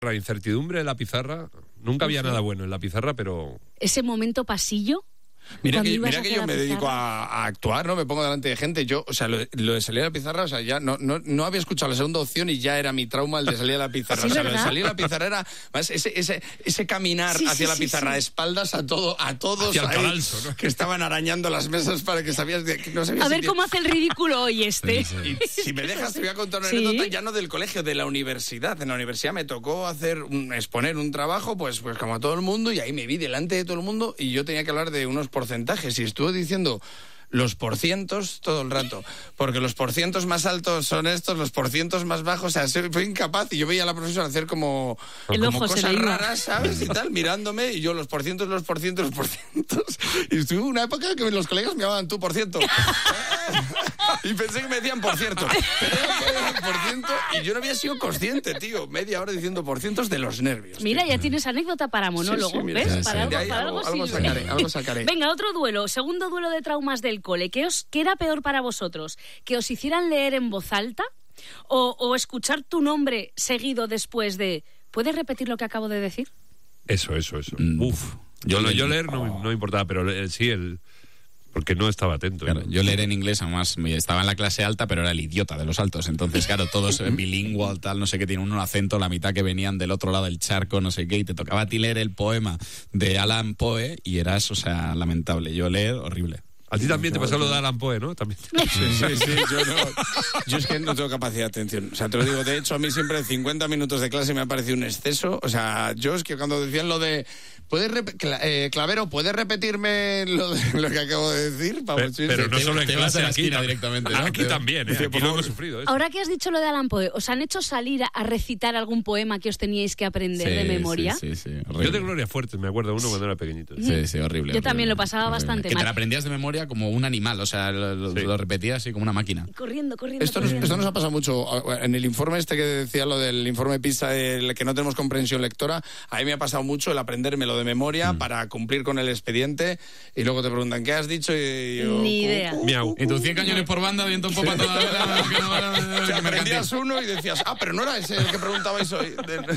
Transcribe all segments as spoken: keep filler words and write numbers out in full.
La incertidumbre de la pizarra, nunca había nada bueno en la pizarra, pero... Ese momento pasillo... Mira que, mira que yo me dedico a, a actuar, ¿no? Me pongo delante de gente. Yo, o sea, lo, lo de salir a la pizarra, o sea, ya no, no, no había escuchado la segunda opción y ya era mi trauma el de salir a la pizarra. ¿Sí, o sea, verdad? lo de salir a la pizarra era más ese, ese, ese caminar sí, hacia sí, la sí, pizarra, sí. espaldas a todo, a todos Hacia el ahí, cadalso, ¿no? que estaban arañando las mesas para que sabías de, que no sabías A si ver te- cómo hace el ridículo hoy este. Sí, sí. Y si me dejas, te voy a contar una Sí. anécdota ya no del colegio, de la universidad. En la universidad me tocó hacer un, exponer un trabajo, pues, pues como a todo el mundo, y ahí me vi delante de todo el mundo y yo tenía que hablar de unos porcentajes. Y estuve diciendo los porcientos todo el rato, porque los porcientos más altos son estos, los porcientos más bajos, o sea, fue incapaz y yo veía a la profesora hacer como, El como ojo se cosas le iba. raras, ¿sabes? Y tal, mirándome, y yo los porcientos, los porcientos, los porcientos. Y estuve una época que los colegas me llamaban tú por ciento. Y pensé que me decían por cierto. Pero era por ciento, y yo no había sido consciente, tío. Media hora diciendo por cientos de los nervios. Mira, tío. ya tienes anécdota para monólogo, Sí, sí, mira, ¿ves? sí, Para sí. De algo, ahí para algo- algo algo sirve. sacaré, algo sacaré. Venga, otro duelo, segundo duelo de traumas del cole. ¿Qué, os, qué era peor para vosotros? ¿Que os hicieran leer en voz alta? ¿O, o escuchar tu nombre seguido después de... ¿Puedes repetir lo que acabo de decir? Eso, eso, eso. Mm. Uf. Yo Yo, le- yo leer no, no me importaba, pero eh, sí, el... Porque no estaba atento. Claro, ¿no? yo leer en inglés, además, me- estaba en la clase alta, pero era el idiota de los altos. Entonces, claro, todos bilingüe, tal, no sé qué, tiene un acento, la mitad que venían del otro lado del charco, no sé qué, y te tocaba a ti leer el poema de Alan Poe y eras, o sea, lamentable. Yo leer, horrible. A ti también te pasó lo de Alan Poe, ¿no? También. Sí, sí, sí, yo no. Yo es que no tengo capacidad de atención. O sea, te lo digo, de hecho, a mí siempre cincuenta minutos de clase me ha parecido un exceso. O sea, yo es que cuando decían lo de... ¿Puedes rep- Cla- eh, Clavero, ¿puedes repetirme lo, de- lo que acabo de decir? Vamos, sí, Pero sí, no te- solo en te vas clase, a la aquí, esquina tam- directamente, ¿no? Aquí Te- también, ¿eh? Dice, Aquí por lo favor. hemos sufrido. ¿eh? Ahora que has dicho lo de Alan Poe, ¿os han hecho salir a, a recitar algún poema que os teníais que aprender Sí, de memoria? Sí, sí, sí, Yo horrible. de Gloria Fuertes, me acuerdo uno cuando era pequeñito. Sí, sí, horrible. Yo también horrible, lo pasaba horrible. bastante Que mal. te la aprendías de memoria como un animal, o sea, lo, lo- Sí. lo repetías así como una máquina. Corriendo, corriendo, Esto nos, corriendo. esto nos ha pasado mucho. En el informe este que decía, lo del informe PISA, el que no tenemos comprensión lectora, a mí me ha pasado mucho el aprendérmelo de memoria Mm. para cumplir con el expediente y luego te preguntan, ¿qué has dicho? Y yo, Ni idea. Miau. Y tus cien cañones por banda, viento en popa toda vela, que no- O sea, que me aprendías uno y decías, ah, pero no era ese el que preguntabais hoy.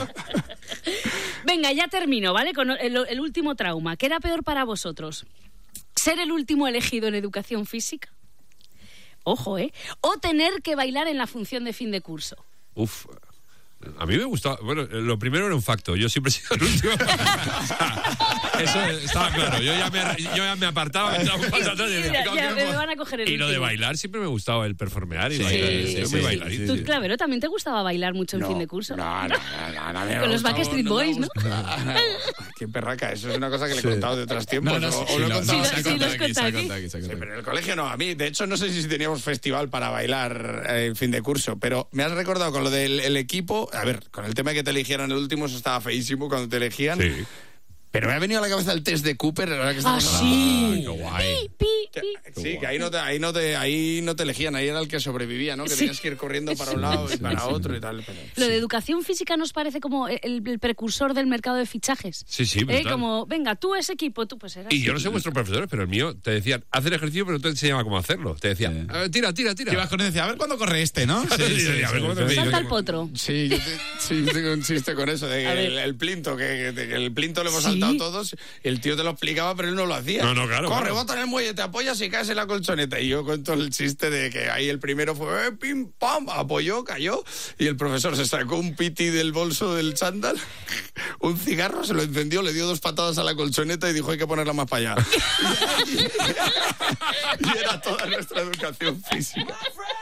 Venga, ya termino, ¿vale? Con el, el último trauma. ¿Qué era peor para vosotros? ¿Ser el último elegido en educación física? Ojo, ¿eh? O tener que bailar en la función de fin de curso. Uf. A mí me gustaba. Bueno, lo primero era un facto. Yo siempre he sido el último. Eso estaba claro. Yo ya me, yo ya me apartaba, me daba un paso atrás y decía, Ya, "Venga, ya, que me no van a coger el Y lo de último. bailar siempre me gustaba, el performear y Sí, bailar. sí, Soy sí, muy sí. bailarín. Tú, Clavero, también te gustaba bailar mucho en fin de curso. No, no, no, no, no, Con los Backstreet Boys, ¿no? Qué perraca, eso es una cosa que le he contado de otros tiempos. No, no, ¿o- sí, o lo he no, contado no, Sí, se ha sí, contado los aquí, se ha contado contado aquí, se ha Sí, contado pero aquí. en el colegio no. A mí, de hecho, no sé si teníamos festival para bailar eh, en fin de curso, pero me has recordado con lo del el equipo. A ver, con el tema de que te eligieran el último, eso estaba feísimo cuando te elegían. Sí. Pero me ha venido a la cabeza el test de Cooper. ahora que Ah, estamos sí. hablando. Qué guay. Pi, Que- pi. Sí, que ahí no, te, ahí, no te, ahí no te elegían, ahí era el que sobrevivía, ¿no? Que Sí. tenías que ir corriendo para un lado y Sí, para sí. otro y tal. Pero... Lo de educación física nos parece como el, el precursor del mercado de fichajes. Sí, sí, ¿Eh? brutal. Como, venga, tú ese equipo, tú pues eras. Y yo no sé vuestros profesores, pero el mío te decían, haz el ejercicio, pero no te enseñaba cómo hacerlo. Te decían, Sí. "A ver, tira, tira, tira. Que ibas con él y decía, a ver cuándo corre este, ¿no? Sí, sí, sí, a ver cómo te veis. Salta al potro. Sí, yo te- sí, tengo un chiste con eso, de que A ver. el, el plinto, que, de que el plinto lo hemos Sí. saltado todos, el tío te lo explicaba, pero él no lo hacía. No, no, claro, Corre, claro. bota en el muelle, te apoyas y caes en la colchoneta. Y yo cuento el chiste de que ahí el primero fue, eh, pim, pam, apoyó, cayó, y el profesor se sacó un piti del bolso del chándal, un cigarro, se lo encendió, le dio dos patadas a la colchoneta y dijo, hay que ponerla más para allá. Y era toda nuestra educación física.